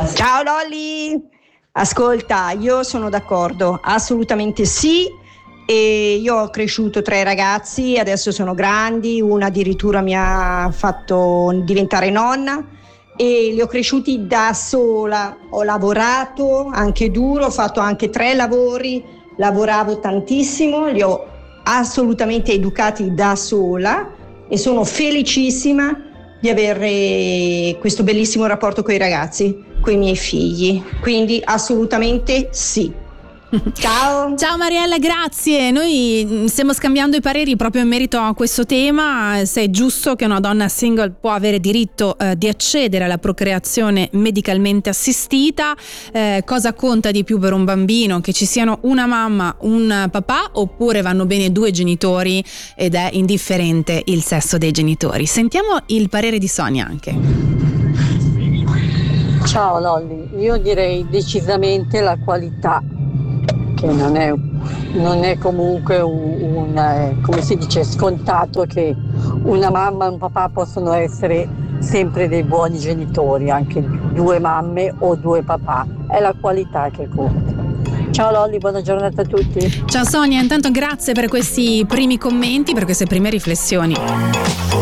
Ciao Lolli, ascolta, io sono d'accordo, assolutamente sì. E io ho cresciuto 3 ragazzi, adesso sono grandi, una addirittura mi ha fatto diventare nonna e li ho cresciuti da sola. Ho lavorato anche duro, ho fatto anche 3 lavori, lavoravo tantissimo, li ho assolutamente educati da sola e sono felicissima di avere questo bellissimo rapporto con i ragazzi, con i miei figli, quindi assolutamente sì. Ciao. Ciao Mariella, grazie. Noi stiamo scambiando i pareri proprio in merito a questo tema, se è giusto che una donna single può avere diritto di accedere alla procreazione medicalmente assistita, cosa conta di più per un bambino, che ci siano una mamma, un papà, oppure vanno bene 2 genitori ed è indifferente il sesso dei genitori. Sentiamo il parere di Sonia anche. Ciao Lolli, io direi decisamente la qualità, che non è comunque come si dice, scontato che una mamma e un papà possono essere sempre dei buoni genitori, anche 2 mamme o 2 papà, è la qualità che conta. Ciao Lolli, buona giornata a tutti. Ciao Sonia, intanto grazie per questi primi commenti, per queste prime riflessioni.